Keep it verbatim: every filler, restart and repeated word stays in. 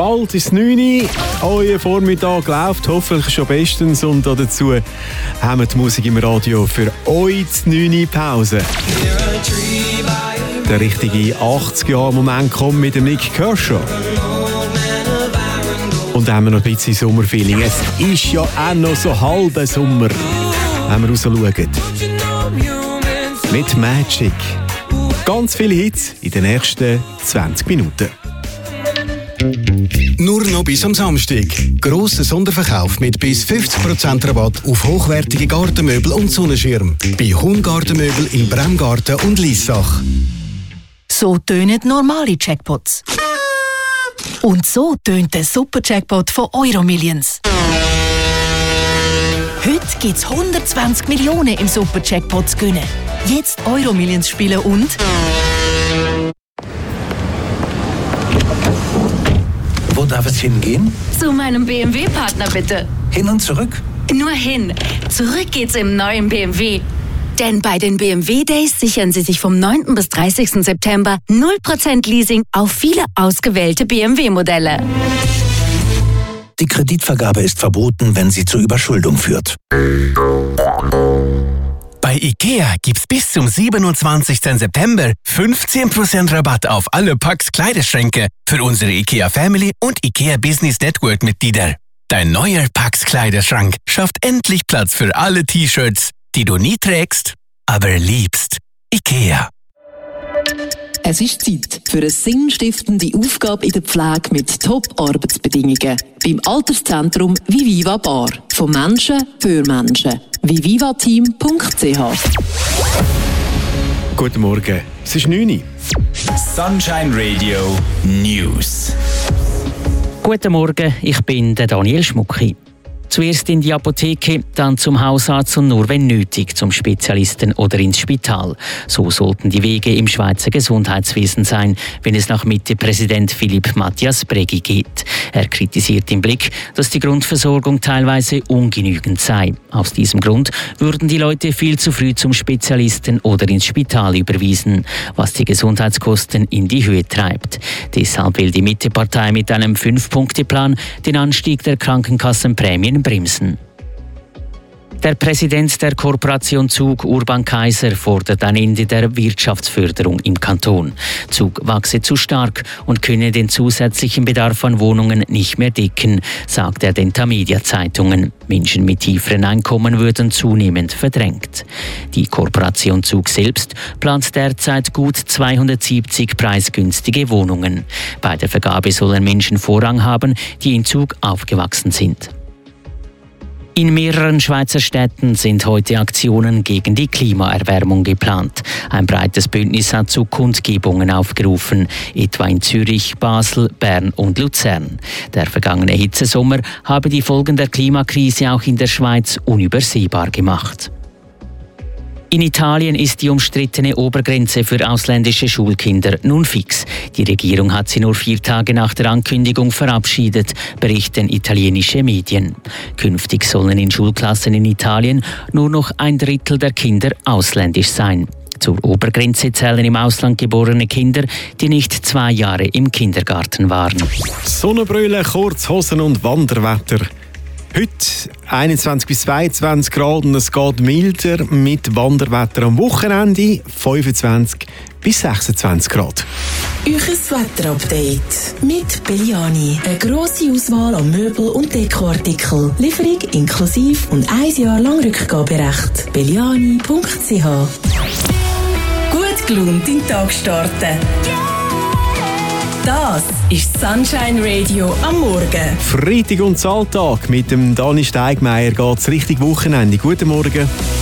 Bald ist es neun Uhr, euer Vormittag läuft hoffentlich schon bestens und dazu haben wir die Musik im Radio für euch die neun Uhr Pause. Der richtige achtziger-Jahre-Moment kommt mit dem Nick Kershaw. Und dann haben wir noch ein bisschen Sommerfeeling. Es ist ja auch noch so halber Sommer, wenn wir rausschauen. Mit Magic. Ganz viele Hits in den nächsten zwanzig Minuten. Nur noch bis am Samstag. Grosser Sonderverkauf mit bis fünfzig Prozent Rabatt auf hochwertige Gartenmöbel und Sonnenschirm. Bei Hung-Gartenmöbel in Bremgarten und Liessach. So tönen normale Jackpots. Und so tönt der Super-Jackpot von Euromillions. Heute gibt es hundertzwanzig Millionen im Super-Jackpot zu gewinnen. Jetzt Euromillions spielen und... Wo darf es hingehen? Zu meinem B M W-Partner bitte. Hin und zurück? Nur hin. Zurück geht's im neuen B M W. Denn bei den B M W Days sichern Sie sich vom neunten bis dreißigsten September null Prozent Leasing auf viele ausgewählte B M W-Modelle. Die Kreditvergabe ist verboten, wenn sie zur Überschuldung führt. Bei IKEA gibt's bis zum siebenundzwanzigsten September fünfzehn Prozent Rabatt auf alle Pax Kleiderschränke für unsere IKEA Family und IKEA Business Network Mitglieder. Dein neuer Pax Kleiderschrank schafft endlich Platz für alle T-Shirts, die du nie trägst, aber liebst. IKEA. Es ist Zeit für eine sinnstiftende Aufgabe in der Pflege mit Top-Arbeitsbedingungen. Beim Alterszentrum Viviva Bar. Von Menschen für Menschen. vivivateam punkt c h. Guten Morgen, es ist neun Uhr. Sunshine Radio News. Guten Morgen, ich bin der Daniel Schmucki. Zuerst in die Apotheke, dann zum Hausarzt und nur wenn nötig zum Spezialisten oder ins Spital. So sollten die Wege im Schweizer Gesundheitswesen sein, wenn es nach Mitte-Präsident Philipp Matthias Breggi geht. Er kritisiert im Blick, dass die Grundversorgung teilweise ungenügend sei. Aus diesem Grund würden die Leute viel zu früh zum Spezialisten oder ins Spital überwiesen, was die Gesundheitskosten in die Höhe treibt. Deshalb will die Mitte-Partei mit einem Fünf-Punkte-Plan den Anstieg der Krankenkassenprämien bremsen. Der Präsident der Kooperation Zug, Urban Kaiser, fordert ein Ende der Wirtschaftsförderung im Kanton. Zug wachse zu stark und könne den zusätzlichen Bedarf an Wohnungen nicht mehr decken, sagt er den Tamedia-Zeitungen. Menschen mit tieferen Einkommen würden zunehmend verdrängt. Die Kooperation Zug selbst plant derzeit gut zweihundertsiebzig preisgünstige Wohnungen. Bei der Vergabe sollen Menschen Vorrang haben, die in Zug aufgewachsen sind. In mehreren Schweizer Städten sind heute Aktionen gegen die Klimaerwärmung geplant. Ein breites Bündnis hat zu Kundgebungen aufgerufen, etwa in Zürich, Basel, Bern und Luzern. Der vergangene Hitzesommer habe die Folgen der Klimakrise auch in der Schweiz unübersehbar gemacht. In Italien ist die umstrittene Obergrenze für ausländische Schulkinder nun fix. Die Regierung hat sie nur vier Tage nach der Ankündigung verabschiedet, berichten italienische Medien. Künftig sollen in Schulklassen in Italien nur noch ein Drittel der Kinder ausländisch sein. Zur Obergrenze zählen im Ausland geborene Kinder, die nicht zwei Jahre im Kindergarten waren. Sonnenbrille, Kurzhosen und Wanderwetter. Heute einundzwanzig bis zweiundzwanzig Grad und es geht milder mit Wanderwetter am Wochenende fünfundzwanzig bis sechsundzwanzig Grad. Euches Wetterupdate mit Belliani. Eine grosse Auswahl an Möbel- und Dekoartikeln. Lieferung inklusive und ein Jahr lang Rückgaberecht. belliani punkt c h. Gut gelaunt in den Tag starten. Das ist Sunshine Radio am Morgen. Freitag und Alltag mit dem Dani Steigmeier geht es Richtung Wochenende. Guten Morgen.